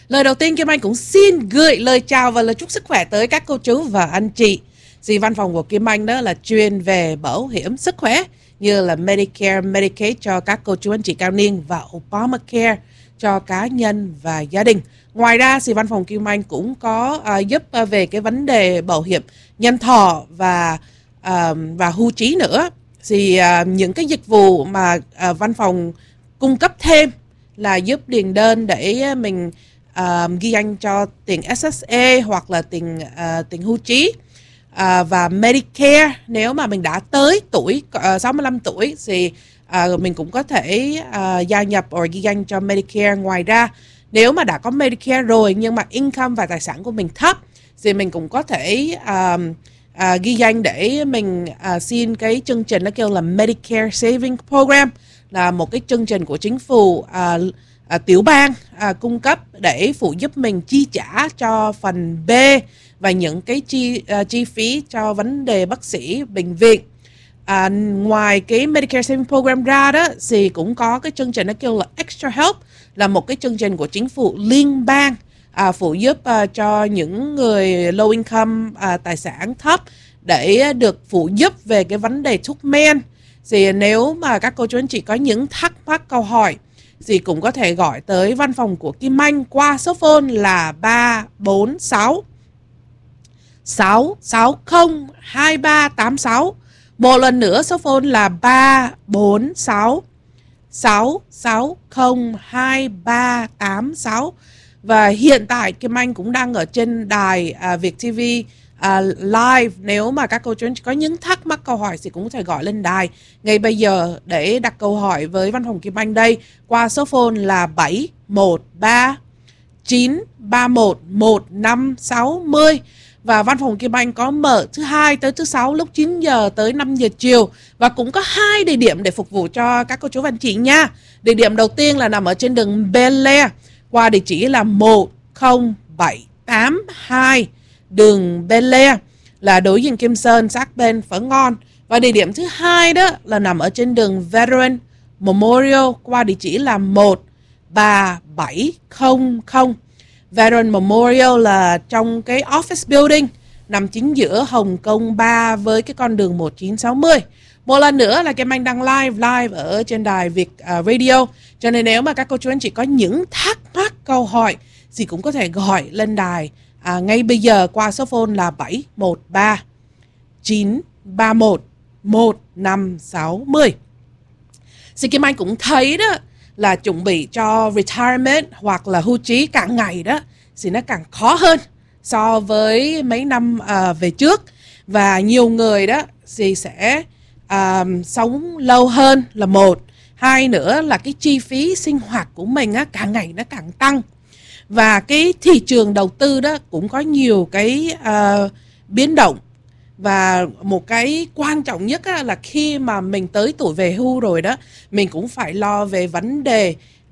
Lời đầu tiên Kim Anh cũng xin gửi lời chào và lời chúc sức khỏe tới các cô chú và anh chị. Thì văn phòng của Kim Anh đó là chuyên về bảo hiểm sức khỏe như là Medicare, Medicaid cho các cô chú anh chị cao niên và Obamacare cho cá nhân và gia đình. Ngoài ra thì văn phòng Kim Anh cũng có giúp về cái vấn đề bảo hiểm nhân thọ và hưu trí nữa. Thì những cái dịch vụ mà văn phòng cung cấp thêm là giúp điền đơn để mình ghi danh cho tiền SSA hoặc là tiền hưu trí. Và Medicare, nếu mà mình đã tới tuổi 65 tuổi thì mình cũng có thể gia nhập hoặc ghi danh cho Medicare. Ngoài ra, nếu mà đã có Medicare rồi nhưng mà income và tài sản của mình thấp thì mình cũng có thể ghi danh để mình xin cái chương trình nó kêu là Medicare Saving Program, là một cái chương trình của chính phủ tiểu bang cung cấp để phụ giúp mình chi trả cho phần B và những cái chi phí cho vấn đề bác sĩ, bệnh viện. Ngoài cái Medicare Saving Program ra đó thì cũng có cái chương trình nó kêu là Extra Help, là một cái chương trình của chính phủ liên bang phụ giúp cho những người low income, tài sản thấp để được phụ giúp về cái vấn đề thuốc men. Thì nếu mà các cô chú anh chị có những thắc mắc câu hỏi thì cũng có thể gọi tới văn phòng của Kim Anh qua số phone là 346 660 2386. Một lần nữa số phone là 346 660 2386. Và hiện tại Kim Anh cũng đang ở trên đài Việt TV live. Nếu mà các cô chú có những thắc mắc câu hỏi thì cũng có thể gọi lên đài ngay bây giờ để đặt câu hỏi với văn phòng Kim Anh đây qua số phone là 713 931 1560. Và văn phòng Kim Anh có mở thứ Hai tới thứ Sáu lúc 9 giờ tới 5 giờ chiều. Và cũng có 2 địa điểm để phục vụ cho các cô chú và anh chị nha. Địa điểm đầu tiên là nằm ở trên đường Bel Air qua địa chỉ là 10782 đường Bel Air, là đối diện Kim Sơn, sát bên Phở Ngon. Và địa điểm thứ hai đó là nằm ở trên đường Veteran Memorial qua địa chỉ là 13700. Veteran Memorial là trong cái office building nằm chính giữa Hồng Kông 3 với cái con đường 1960. Một lần nữa là Kim Anh đang live ở trên đài Việt Radio. Cho nên nếu mà các cô chú anh chị có những thắc mắc câu hỏi thì cũng có thể gọi lên đài ngay bây giờ qua số phone là 713 931 1560. Thì Kim Anh cũng thấy đó là chuẩn bị cho retirement hoặc là hưu trí càng ngày đó thì nó càng khó hơn so với mấy năm về trước. Và nhiều người đó thì sẽ sống lâu hơn là một. Hai nữa là cái chi phí sinh hoạt của mình càng ngày nó càng tăng. Và cái thị trường đầu tư đó cũng có nhiều cái biến động. Và một cái quan trọng nhất là khi mà mình tới tuổi về hưu rồi đó, mình cũng phải lo về vấn đề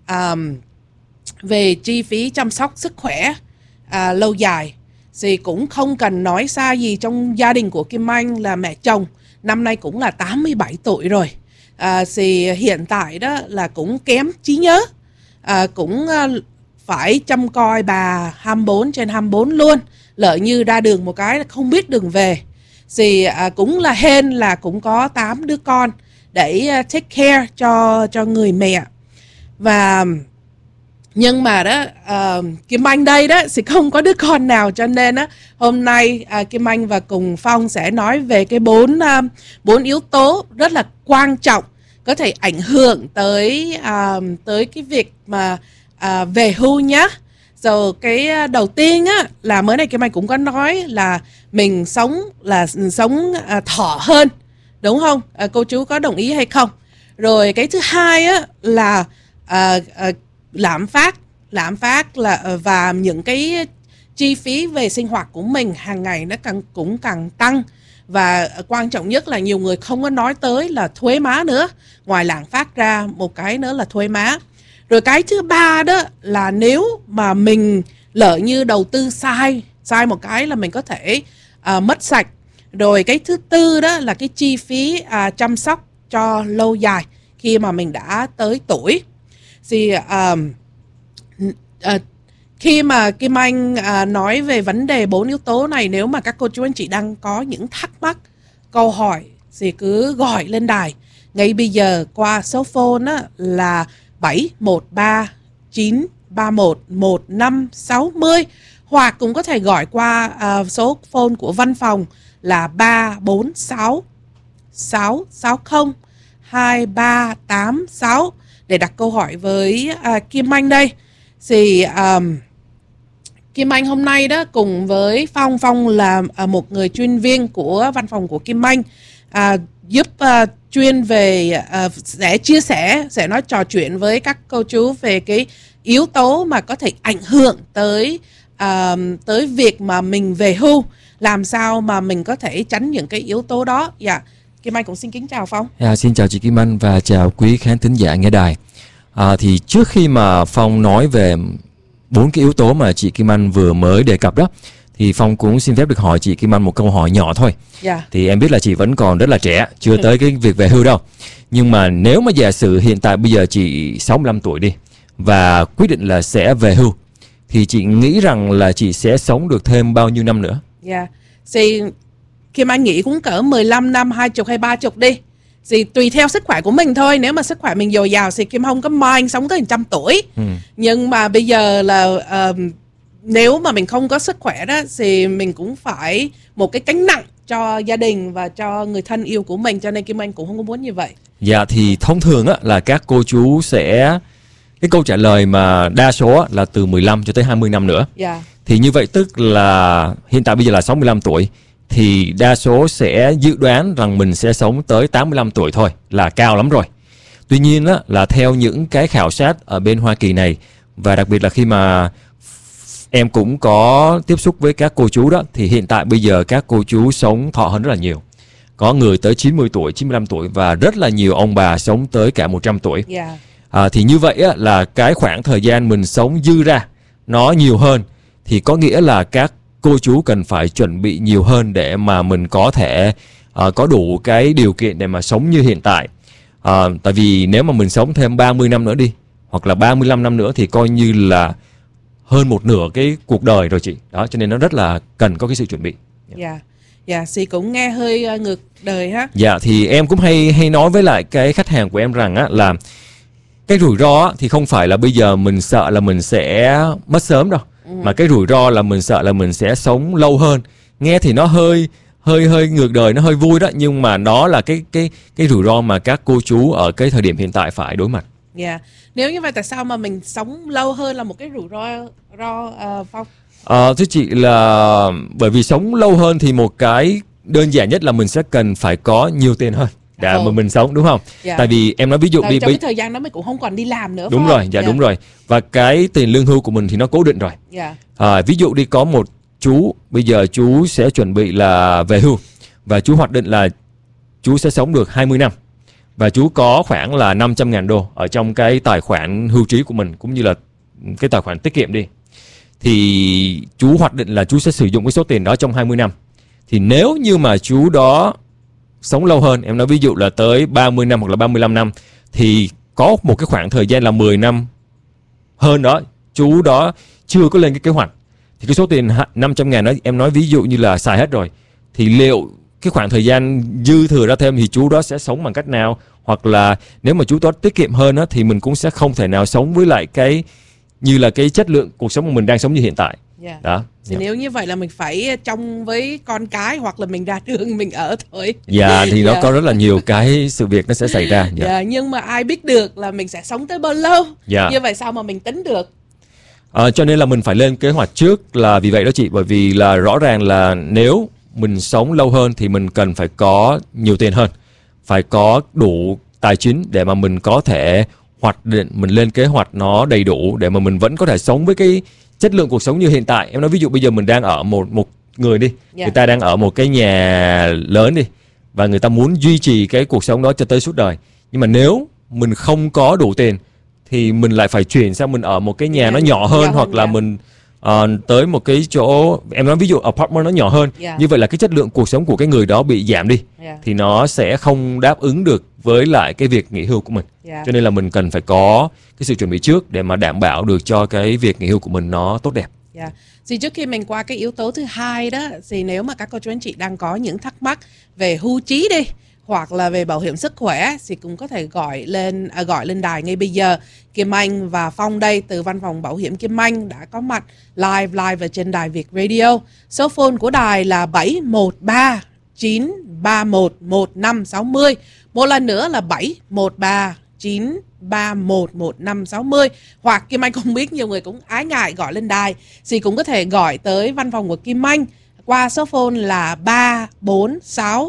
về chi phí chăm sóc sức khỏe lâu dài. Thì cũng không cần nói xa gì, trong gia đình của Kim Anh là mẹ chồng năm nay cũng là 87 tuổi rồi. Thì hiện tại đó là cũng kém trí nhớ, cũng phải chăm coi bà 24/24 luôn. Lỡ như ra đường một cái là không biết đường về. Thì cũng là hên là cũng có 8 đứa con để take care cho người mẹ. Và nhưng mà đó Kim Anh đây đó thì không có đứa con nào, cho nên đó, hôm nay Kim Anh và cùng Phong sẽ nói về cái bốn yếu tố rất là quan trọng có thể ảnh hưởng tới cái việc mà về hưu nhá. Rồi cái đầu tiên á là mới này Kim Anh cũng có nói là mình sống thọ hơn, đúng không? Cô chú có đồng ý hay không? Rồi cái thứ hai á là lạm phát là và những cái chi phí về sinh hoạt của mình hàng ngày nó cũng càng tăng. Và quan trọng nhất là nhiều người không có nói tới là thuế má nữa. Ngoài lạm phát ra, một cái nữa là thuế má. Rồi cái thứ ba đó là nếu mà mình lỡ như đầu tư sai một cái là mình có thể mất sạch. Rồi cái thứ tư đó là cái chi phí chăm sóc cho lâu dài khi mà mình đã tới tuổi. Thì khi mà Kim Anh nói về vấn đề 4 yếu tố này, nếu mà các cô chú anh chị đang có những thắc mắc, câu hỏi thì cứ gọi lên đài ngay bây giờ qua số phone á, là 713-931-1560, hoặc cũng có thể gọi qua số phone của văn phòng là 346-660-2386 để đặt câu hỏi với Kim Anh đây. Thì Kim Anh hôm nay đó cùng với Phong là một người chuyên viên của văn phòng của Kim Anh, giúp chuyên về sẽ chia sẻ, sẽ nói trò chuyện với các cô chú về cái yếu tố mà có thể ảnh hưởng tới việc mà mình về hưu, làm sao mà mình có thể tránh những cái yếu tố đó. Dạ, Kim Anh cũng xin kính chào Phong. Xin chào chị Kim Anh và chào quý khán thính giả nghe đài. Thì trước khi mà Phong nói về 4 cái yếu tố mà chị Kim Anh vừa mới đề cập đó, thì Phong cũng xin phép được hỏi chị Kim Anh một câu hỏi nhỏ thôi. Thì em biết là chị vẫn còn rất là trẻ, chưa tới cái việc về hưu đâu. Nhưng mà nếu mà giả sử hiện tại bây giờ chị 65 tuổi đi và quyết định là sẽ về hưu, thì chị nghĩ rằng là chị sẽ sống được thêm bao nhiêu năm nữa? Thì Kim Anh nghĩ cũng cỡ 15 năm, 20 hay 30 đi. Thì tùy theo sức khỏe của mình thôi. Nếu mà sức khỏe mình dồi dào thì Kim không có mind sống tới 100 tuổi. Nhưng mà bây giờ là nếu mà mình không có sức khỏe đó thì mình cũng phải một cái gánh nặng cho gia đình và cho người thân yêu của mình. Cho nên Kim Anh cũng không có muốn như vậy. Dạ, thì thông thường á, là các cô chú sẽ... Cái câu trả lời mà đa số á, là từ 15 cho tới 20 năm nữa. Thì như vậy tức là hiện tại bây giờ là 65 tuổi. Thì đa số sẽ dự đoán rằng mình sẽ sống tới 85 tuổi thôi, là cao lắm rồi. Tuy nhiên á, là theo những cái khảo sát ở bên Hoa Kỳ này, và đặc biệt là khi mà em cũng có tiếp xúc với các cô chú đó, thì hiện tại bây giờ các cô chú sống thọ hơn rất là nhiều. Có người tới 90 tuổi, 95 tuổi và rất là nhiều ông bà sống tới cả 100 tuổi. Thì như vậy á, là cái khoảng thời gian mình sống dư ra nó nhiều hơn. Thì có nghĩa là các cô chú cần phải chuẩn bị nhiều hơn để mà mình có thể có đủ cái điều kiện để mà sống như hiện tại. Tại vì nếu mà mình sống thêm 30 năm nữa đi, hoặc là 35 năm nữa thì coi như là hơn một nửa cái cuộc đời rồi chị. Đó, cho nên nó rất là cần có cái sự chuẩn bị. Chị cũng nghe hơi ngược đời ha. Dạ, thì em cũng hay nói với lại cái khách hàng của em rằng á, là cái rủi ro á, thì không phải là bây giờ mình sợ là mình sẽ mất sớm đâu. Mà cái rủi ro là mình sợ là mình sẽ sống lâu hơn. Nghe thì nó hơi ngược đời, nó hơi vui đó, nhưng mà nó là cái rủi ro mà các cô chú ở cái thời điểm hiện tại phải đối mặt. Nếu như vậy tại sao mà mình sống lâu hơn là một cái rủi ro Phong? Thưa chị, là bởi vì sống lâu hơn thì một cái đơn giản nhất là mình sẽ cần phải có nhiều tiền hơn để mà mình sống, đúng không? Tại vì em nói ví dụ trong cái thời gian đó mình cũng không còn đi làm nữa. Đúng rồi, đúng rồi. Và cái tiền lương hưu của mình thì nó cố định rồi. Ví dụ đi, có một chú bây giờ chú sẽ chuẩn bị là về hưu và chú hoạch định là chú sẽ sống được 20 năm và chú có khoảng là 500.000 đô ở trong cái tài khoản hưu trí của mình, cũng như là cái tài khoản tiết kiệm đi. Thì chú hoạch định là chú sẽ sử dụng cái số tiền đó trong 20 năm. Thì nếu như mà chú đó sống lâu hơn, em nói ví dụ là tới 30 năm hoặc là 35 năm, thì có một cái khoảng thời gian là 10 năm hơn đó, chú đó chưa có lên cái kế hoạch. Thì cái số tiền 500.000 đó em nói ví dụ như là xài hết rồi. Thì liệu cái khoảng thời gian dư thừa ra thêm thì chú đó sẽ sống bằng cách nào? Hoặc là nếu mà chú đó tiết kiệm hơn đó, thì mình cũng sẽ không thể nào sống với lại cái như là cái chất lượng cuộc sống mà mình đang sống như hiện tại. Đó. Thì nếu như vậy là mình phải trông với con cái, hoặc là mình ra đường mình ở thôi. Thì nó có rất là nhiều cái sự việc nó sẽ xảy ra. Nhưng mà ai biết được là mình sẽ sống tới bao lâu? Như vậy sao mà mình tính được? Cho nên là mình phải lên kế hoạch trước là vì vậy đó chị. Bởi vì là rõ ràng là nếu mình sống lâu hơn thì mình cần phải có nhiều tiền hơn, phải có đủ tài chính để mà mình có thể hoạch định, mình lên kế hoạch nó đầy đủ để mà mình vẫn có thể sống với cái chất lượng cuộc sống như hiện tại. Em nói ví dụ bây giờ mình đang ở một người đi, người ta đang ở một cái nhà lớn đi, và người ta muốn duy trì cái cuộc sống đó cho tới suốt đời. Nhưng mà nếu mình không có đủ tiền thì mình lại phải chuyển sang mình ở một cái nhà nó nhỏ hơn, hoặc là mình tới một cái chỗ, em nói ví dụ apartment nó nhỏ hơn. Như vậy là cái chất lượng cuộc sống của cái người đó bị giảm đi. Thì nó sẽ không đáp ứng được với lại cái việc nghỉ hưu của mình. Cho nên là mình cần phải có cái sự chuẩn bị trước để mà đảm bảo được cho cái việc nghỉ hưu của mình nó tốt đẹp. Thì trước khi mình qua cái yếu tố thứ hai đó, thì nếu mà các cô chú anh chị đang có những thắc mắc về hưu trí đi, hoặc là về bảo hiểm sức khỏe, thì cũng có thể gọi lên đài ngay bây giờ. Kim Anh và Phong đây từ văn phòng bảo hiểm Kim Anh đã có mặt live ở trên đài Việt Radio. Số phone của đài là 713 931 1560. Một lần nữa là 713 931 1560. Hoặc Kim Anh cũng biết nhiều người cũng ái ngại gọi lên đài, thì cũng có thể gọi tới văn phòng của Kim Anh qua số phone là 346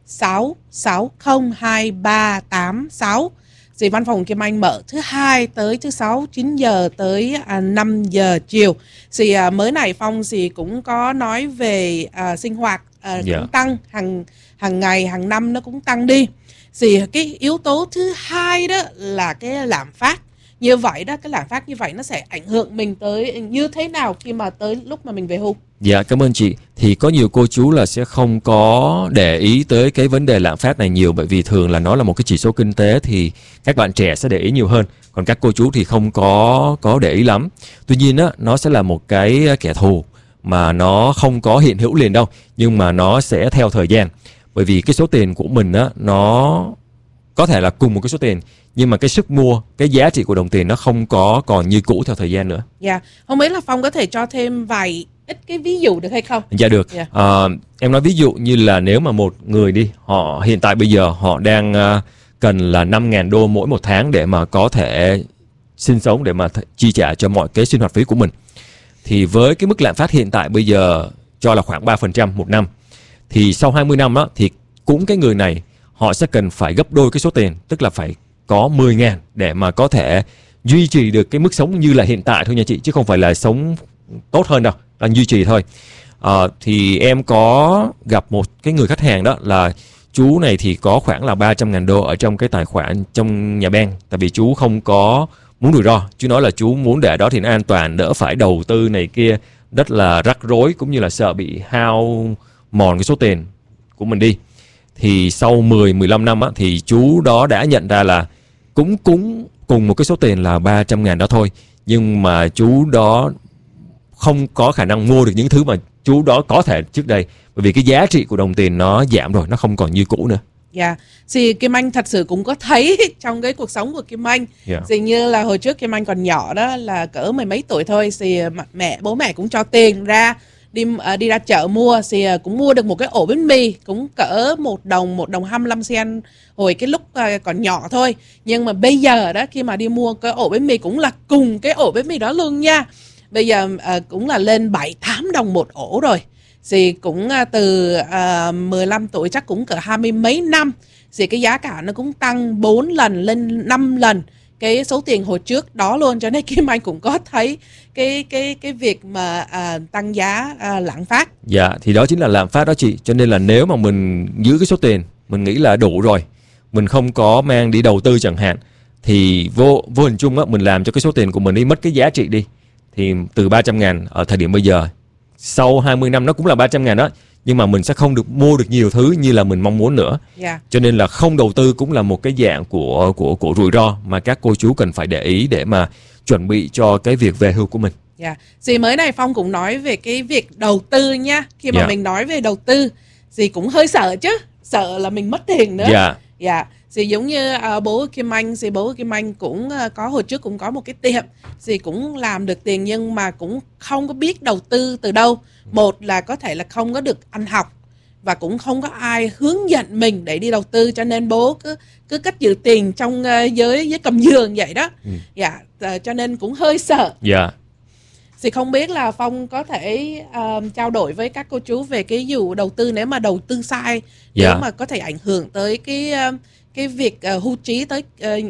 6602386. Thì văn phòng Kim Anh mở thứ hai tới thứ sáu 9 giờ tới 5 giờ chiều. Thì mới này Phong thì cũng có nói về sinh hoạt cũng tăng hàng ngày hàng năm nó cũng tăng đi. Thì cái yếu tố thứ hai đó là cái lạm phát. Như vậy đó, cái lạm phát như vậy nó sẽ ảnh hưởng mình tới như thế nào khi mà tới lúc mà mình về hưu? Dạ, cảm ơn chị. Thì có nhiều cô chú là sẽ không có để ý tới cái vấn đề lạm phát này nhiều, bởi vì thường là nó là một cái chỉ số kinh tế thì các bạn trẻ sẽ để ý nhiều hơn, còn các cô chú thì không có để ý lắm. Tuy nhiên á, nó sẽ là một cái kẻ thù mà nó không có hiện hữu liền đâu, nhưng mà nó sẽ theo thời gian. Bởi vì cái số tiền của mình á, nó có thể là cùng một cái số tiền, nhưng mà cái sức mua, cái giá trị của đồng tiền nó không có còn như cũ theo thời gian nữa. Không biết là Phong có thể cho thêm vài ít cái ví dụ được hay không? Dạ được. Em nói ví dụ như là nếu mà một người đi, họ hiện tại bây giờ họ đang cần là 5.000 đô mỗi một tháng để mà có thể sinh sống, để mà chi trả cho mọi cái sinh hoạt phí của mình. Thì với cái mức lạm phát hiện tại bây giờ cho là khoảng 3% một năm, thì sau 20 năm đó, thì cũng cái người này họ sẽ cần phải gấp đôi cái số tiền, tức là phải có 10.000 để mà có thể duy trì được cái mức sống như là hiện tại thôi nha chị, chứ không phải là sống tốt hơn đâu, là duy trì thôi. Thì em có gặp một cái người khách hàng đó là chú này thì có khoảng là 300.000 đô ở trong cái tài khoản trong nhà bang, tại vì chú không có muốn rủi ro. Chú nói là chú muốn để đó thì nó an toàn, đỡ phải đầu tư này kia, rất là rắc rối, cũng như là sợ bị hao mòn cái số tiền của mình đi. Thì sau 10-15 năm á, thì chú đó đã nhận ra là cũng cùng một cái số tiền là 300.000 đó thôi, nhưng mà chú đó không có khả năng mua được những thứ mà chú đó có thể trước đây, bởi vì cái giá trị của đồng tiền nó giảm rồi, nó không còn như cũ nữa. Thì Kim Anh thật sự cũng có thấy trong cái cuộc sống của Kim Anh. Thì như là hồi trước Kim Anh còn nhỏ đó, là cỡ mười mấy tuổi thôi, thì bố mẹ cũng cho tiền ra đi ra chợ mua, thì cũng mua được một cái ổ bánh mì cũng cỡ 1 đồng 25 cent hồi cái lúc còn nhỏ thôi. Nhưng mà bây giờ đó, khi mà đi mua cái ổ bánh mì cũng là cùng cái ổ bánh mì đó luôn nha. Bây giờ cũng là lên 7-8 đồng một ổ rồi. Thì cũng từ 15 tuổi chắc cũng cỡ 20 mấy năm, thì cái giá cả nó cũng tăng 4 lần lên 5 lần cái số tiền hồi trước đó luôn. Cho nên Kim Anh cũng có thấy cái việc mà tăng giá lạm phát. Dạ, thì đó chính là lạm phát đó chị. Cho nên là nếu mà mình giữ cái số tiền mình nghĩ là đủ rồi, mình không có mang đi đầu tư chẳng hạn, thì vô hình chung á, mình làm cho cái số tiền của mình đi mất cái giá trị đi. Thì từ 300.000 ở thời điểm bây giờ, sau 20 năm nó cũng là 300.000 đó, nhưng mà mình sẽ không được mua được nhiều thứ như là mình mong muốn nữa. Cho nên là không đầu tư cũng là một cái dạng của rủi ro mà các cô chú cần phải để ý để mà chuẩn bị cho cái việc về hưu của mình. Thì mới này Phong cũng nói về cái việc đầu tư nha. Khi mà mình nói về đầu tư thì cũng hơi sợ chứ, sợ là mình mất tiền nữa. Thì giống như bố Kim Anh, thì bố Kim Anh cũng có hồi trước cũng có một cái tiệm, thì cũng làm được tiền nhưng mà cũng không có biết đầu tư từ đâu. Một là có thể là không có được ăn học, và cũng không có ai hướng dẫn mình để đi đầu tư, cho nên bố cứ cất giữ tiền trong dưới cầm giường vậy đó. Cho nên cũng hơi sợ. Thì không biết là Phong có thể trao đổi với các cô chú về cái vụ đầu tư, nếu mà đầu tư sai, nếu mà có thể ảnh hưởng tới cái việc hưu trí tới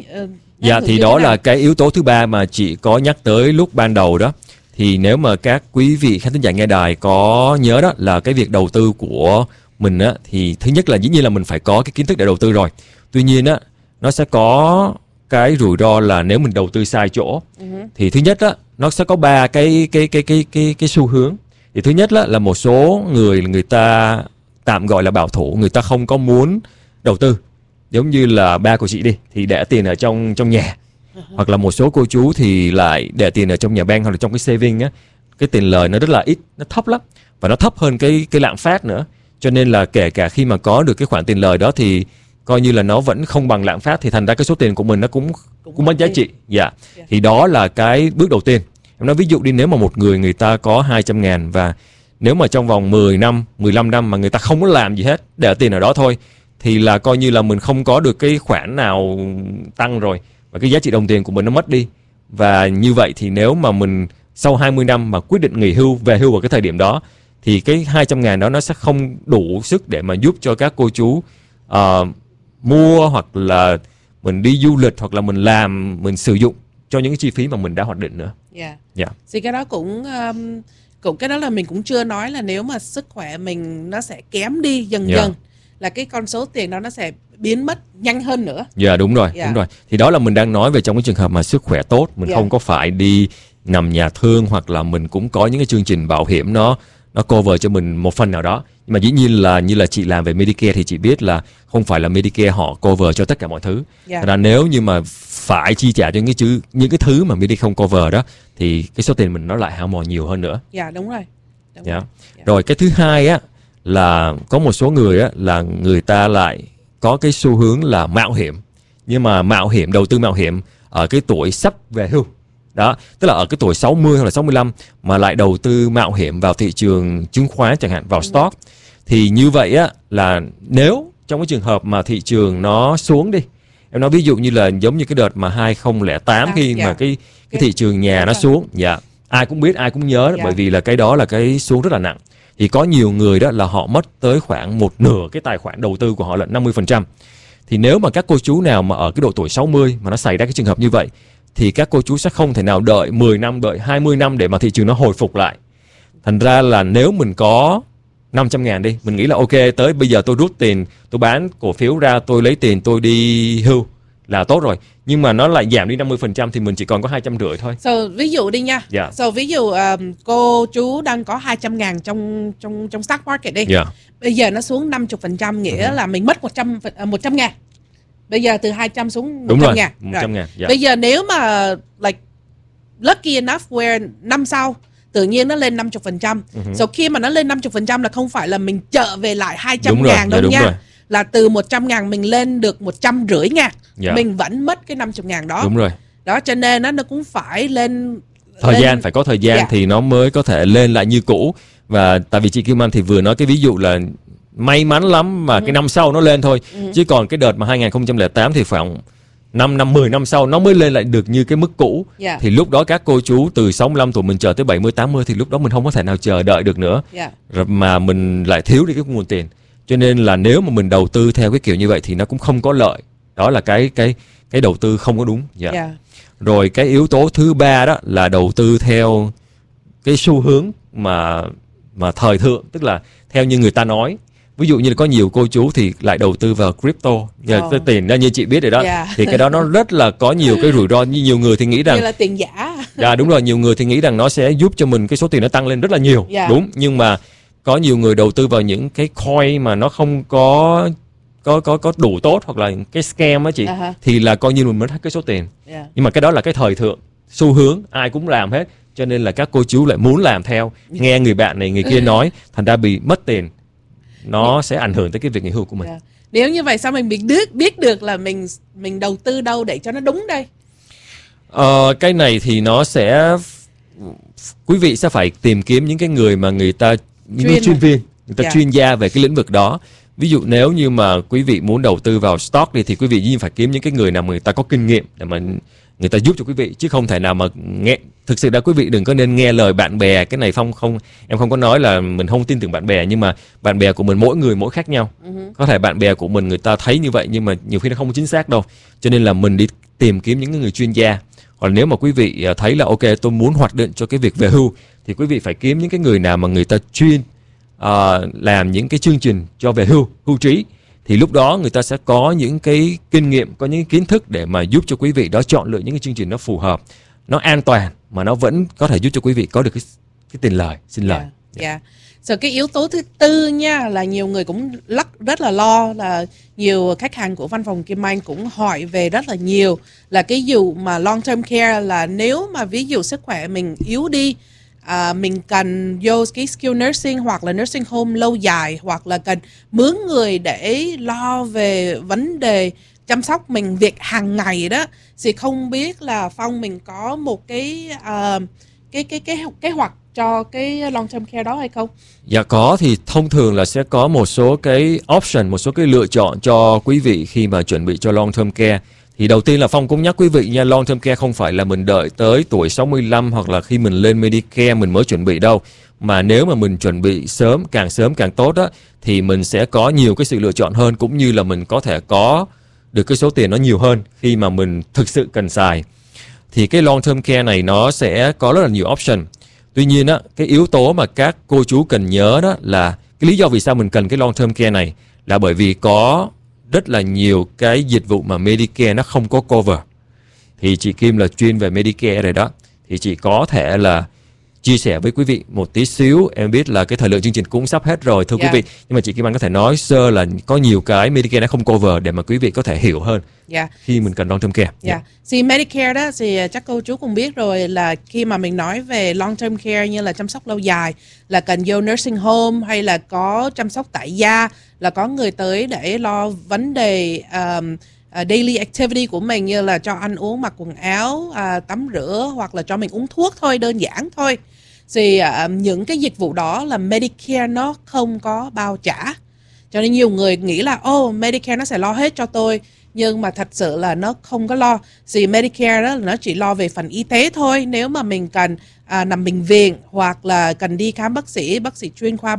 thì đó là cái yếu tố thứ ba mà chị có nhắc tới lúc ban đầu đó. Thì nếu mà các quý vị khán thính giả nghe đài có nhớ đó, là cái việc đầu tư của mình á, thì thứ nhất là dĩ nhiên là mình phải có cái kiến thức để đầu tư rồi. Tuy nhiên á, nó sẽ có cái rủi ro là nếu mình đầu tư sai chỗ. Thì thứ nhất á, nó sẽ có 3 cái xu hướng. Thì thứ nhất là một số người ta tạm gọi là bảo thủ, người ta không có muốn đầu tư, giống như là ba của chị đi thì để tiền ở trong nhà, hoặc là một số cô chú thì lại để tiền ở trong nhà banh hoặc là trong cái saving á, cái tiền lời nó rất là ít, nó thấp lắm và nó thấp hơn cái lạm phát nữa, cho nên là kể cả khi mà có được cái khoản tiền lời đó thì coi như là nó vẫn không bằng lạm phát, thì thành ra cái số tiền của mình nó cũng mất giá trị. Thì đó là cái bước đầu tiên. Em nói ví dụ đi, nếu mà một người ta có 200.000 và nếu mà trong vòng 10 năm, 15 năm mà người ta không có làm gì hết, để tiền ở đó thôi, thì là coi như là mình không có được cái khoản nào tăng rồi, và cái giá trị đồng tiền của mình nó mất đi. Và như vậy thì nếu mà mình sau 20 năm mà quyết định nghỉ hưu, về hưu vào cái thời điểm đó, thì cái 200.000 đó nó sẽ không đủ sức để mà giúp cho các cô chú mua, hoặc là mình đi du lịch, hoặc là mình sử dụng cho những cái chi phí mà mình đã hoạch định nữa. Thì cái đó cũng cái đó là mình cũng chưa nói là nếu mà sức khỏe mình nó sẽ kém đi dần dần, là cái con số tiền đó nó sẽ biến mất nhanh hơn nữa. Đúng rồi. Thì đó là mình đang nói về trong cái trường hợp mà sức khỏe tốt, mình không có phải đi nằm nhà thương, hoặc là mình cũng có những cái chương trình bảo hiểm nó cover cho mình một phần nào đó. Nhưng mà dĩ nhiên là như là chị làm về Medicare thì chị biết là không phải là Medicare họ cover cho tất cả mọi thứ. Thành ra nếu như mà phải chi trả cho những cái thứ mà Medicare không cover đó, thì cái số tiền mình nó lại hao mòn nhiều hơn nữa. Đúng rồi. Rồi cái thứ hai á là có một số người á là người ta lại có cái xu hướng là mạo hiểm, nhưng mà đầu tư mạo hiểm ở cái tuổi sắp về hưu. Đó, tức là ở cái tuổi 60 hoặc là 65 mà lại đầu tư mạo hiểm vào thị trường chứng khoán chẳng hạn, vào stock. Thì như vậy á là nếu trong cái trường hợp mà thị trường nó xuống đi, em nói ví dụ như là giống như cái đợt mà 2008 khi mà cái thị trường nhà nó xuống, ai cũng biết, ai cũng nhớ, bởi vì là cái đó là cái xuống rất là nặng. Thì có nhiều người đó là họ mất tới khoảng một nửa cái tài khoản đầu tư của họ lận 50%. Thì nếu mà các cô chú nào mà ở cái độ tuổi 60 mà nó xảy ra cái trường hợp như vậy, thì các cô chú sẽ không thể nào đợi 10 năm, đợi 20 năm để mà thị trường nó hồi phục lại. Thành ra là nếu mình có 500.000 đi, mình nghĩ là ok, tới bây giờ tôi rút tiền, tôi bán cổ phiếu ra, tôi lấy tiền, tôi đi hưu là tốt rồi. Nhưng mà nó lại giảm đi 50% thì mình chỉ còn có 250 thôi. Ví dụ đi nha. Ví dụ cô chú đang có 200.000 trong stock market đi. Bây giờ nó xuống 50%, nghĩa là mình mất 100.000. Bây giờ từ 200 xuống 100.000. 100.000. Bây giờ nếu mà lucky enough where năm sau tự nhiên nó lên 50%. Khi mà nó lên 50% là không phải là mình trợ về lại 200.000 đâu nha. Là từ 100.000 mình lên được 150.000. Mình vẫn mất cái 50.000 đó. Đúng rồi. Đó, cho nên nó cũng phải lên phải có thời gian thì nó mới có thể lên lại như cũ. Và tại vì chị Kim Anh thì vừa nói cái ví dụ là may mắn lắm mà cái năm sau nó lên thôi. Chứ còn cái đợt mà 2008 thì khoảng 10 năm sau nó mới lên lại được như cái mức cũ. Thì lúc đó các cô chú từ 65 tuổi mình chờ tới 70, 80 thì lúc đó mình không có thể nào chờ đợi được nữa. Rồi mà mình lại thiếu đi cái nguồn tiền. Cho nên là nếu mà mình đầu tư theo cái kiểu như vậy thì nó cũng không có lợi. Đó là cái đầu tư không có đúng. Rồi cái yếu tố thứ ba đó là đầu tư theo cái xu hướng mà thời thượng, tức là theo như người ta nói. Ví dụ như là có nhiều cô chú thì lại đầu tư vào crypto, cái tiền đó như chị biết rồi đó. Thì cái đó nó rất là có nhiều cái rủi ro. Như nhiều người thì nghĩ rằng như là tiền giả. Đúng rồi, nhiều người thì nghĩ rằng nó sẽ giúp cho mình cái số tiền nó tăng lên rất là nhiều. Đúng, nhưng mà có nhiều người đầu tư vào những cái coin mà nó không có đủ tốt, hoặc là cái scam á chị, thì là coi như mình mất hết cái số tiền. Nhưng mà cái đó là cái thời thượng, xu hướng ai cũng làm hết, cho nên là các cô chú lại muốn làm theo, nghe người bạn này người kia nói, thành ra bị mất tiền. Nó sẽ ảnh hưởng tới cái việc nghỉ hưu của mình. Nếu như vậy sao mình biết được là mình đầu tư đâu để cho nó đúng đây? Cái này thì nó sẽ, quý vị sẽ phải tìm kiếm những cái người mà những chuyên viên, người ta chuyên gia về cái lĩnh vực đó. Ví dụ nếu như mà quý vị muốn đầu tư vào stock đi, thì quý vị phải kiếm những cái người nào mà người ta có kinh nghiệm để mà người ta giúp cho quý vị, chứ không thể nào mà nghe. Thực sự là quý vị đừng có nên nghe lời bạn bè. Cái này em không có nói là mình không tin tưởng bạn bè, nhưng mà bạn bè của mình mỗi người mỗi khác nhau. Có thể bạn bè của mình người ta thấy như vậy nhưng mà nhiều khi nó không chính xác đâu. Cho nên là mình đi tìm kiếm những người chuyên gia. Hoặc nếu mà quý vị thấy là ok, tôi muốn hoạch định cho cái việc về hưu, thì quý vị phải kiếm những cái người nào mà người ta chuyên làm những cái chương trình cho về hưu trí. Thì lúc đó người ta sẽ có những cái kinh nghiệm, có những cái kiến thức để mà giúp cho quý vị đó chọn lựa những cái chương trình nó phù hợp, nó an toàn, mà nó vẫn có thể giúp cho quý vị có được cái tiền lời, sinh lời. Yeah. So cái yếu tố thứ tư nha, là nhiều người cũng rất là lo, là nhiều khách hàng của văn phòng Kim Anh cũng hỏi về rất là nhiều, là cái vụ mà long term care, là nếu mà ví dụ sức khỏe mình yếu đi, mình cần vô cái skill nursing hoặc là nursing home lâu dài, hoặc là cần mướn người để lo về vấn đề chăm sóc mình việc hàng ngày đó, thì không biết là Phong mình có một cái kế hoạch cho cái long term care đó hay không? Dạ có, thì thông thường là sẽ có một số cái option, một số cái lựa chọn cho quý vị khi mà chuẩn bị cho long term care. Thì đầu tiên là Phong cũng nhắc quý vị nha, long term care không phải là mình đợi tới tuổi 65 hoặc là khi mình lên Medicare mình mới chuẩn bị đâu. Mà nếu mà mình chuẩn bị sớm càng tốt á, thì mình sẽ có nhiều cái sự lựa chọn hơn, cũng như là mình có thể có được cái số tiền nó nhiều hơn khi mà mình thực sự cần xài. Thì cái long term care này nó sẽ có rất là nhiều option. Tuy nhiên á, cái yếu tố mà các cô chú cần nhớ đó là cái lý do vì sao mình cần cái long term care này là bởi vì có rất là nhiều cái dịch vụ mà Medicare nó không có cover. Thì chị Kim là chuyên về Medicare rồi đó, thì chị có thể là chia sẻ với quý vị một tí xíu. Em biết là cái thời lượng chương trình cũng sắp hết rồi thưa quý vị, nhưng mà chị Kim Anh có thể nói sơ là có nhiều cái Medicare nó không cover để mà quý vị có thể hiểu hơn khi mình cần long term care. Thì Medicare đó thì chắc cô chú cũng biết rồi, là khi mà mình nói về long term care như là chăm sóc lâu dài, là cần vô nursing home hay là có chăm sóc tại gia, là có người tới để lo vấn đề daily activity của mình, như là cho ăn uống, mặc quần áo, tắm rửa, hoặc là cho mình uống thuốc thôi, đơn giản thôi. Thì những cái dịch vụ đó là Medicare nó không có bao trả. Cho nên nhiều người nghĩ là Medicare nó sẽ lo hết cho tôi, nhưng mà thật sự là nó không có lo. Thì Medicare đó nó chỉ lo về phần y tế thôi. Nếu mà mình cần nằm bệnh viện, hoặc là cần đi khám bác sĩ chuyên khoa,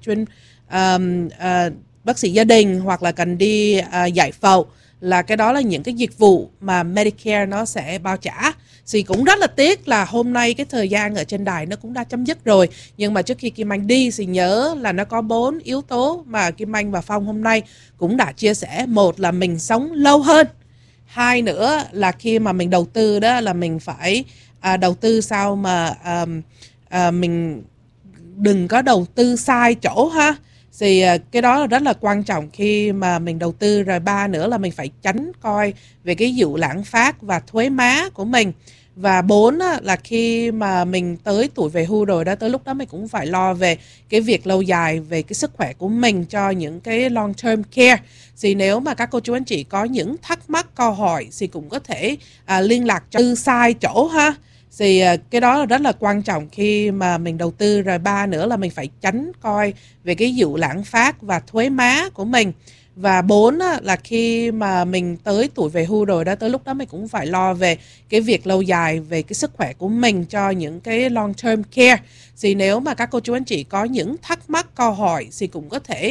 bác sĩ gia đình, hoặc là cần đi giải phẫu, là cái đó là những cái dịch vụ mà Medicare nó sẽ bao trả. Thì cũng rất là tiếc là hôm nay cái thời gian ở trên đài nó cũng đã chấm dứt rồi. Nhưng mà trước khi Kim Anh đi thì nhớ là nó có 4 yếu tố mà Kim Anh và Phong hôm nay cũng đã chia sẻ. Một là mình sống lâu hơn. Hai nữa là khi mà mình đầu tư đó là mình phải đầu tư sao mà mình đừng có đầu tư sai chỗ ha. Thì cái đó là rất là quan trọng khi mà mình đầu tư. Rồi 3 nữa là mình phải tránh coi về cái vụ lạm phát và thuế má của mình. Và 4 là khi mà mình tới tuổi về hưu rồi đó, tới lúc đó mình cũng phải lo về cái việc lâu dài, về cái sức khỏe của mình cho những cái long term care. Thì nếu mà các cô chú anh chị có những thắc mắc, câu hỏi thì cũng có thể liên lạc cho tư sai chỗ ha. Thì cái đó là rất là quan trọng khi mà mình đầu tư. Rồi 3 nữa là mình phải tránh coi về cái vụ lạm phát và thuế má của mình. Và 4 là khi mà mình tới tuổi về hưu rồi đó, tới lúc đó mình cũng phải lo về cái việc lâu dài, về cái sức khỏe của mình cho những cái long term care. Thì nếu mà các cô chú anh chị có những thắc mắc, câu hỏi thì cũng có thể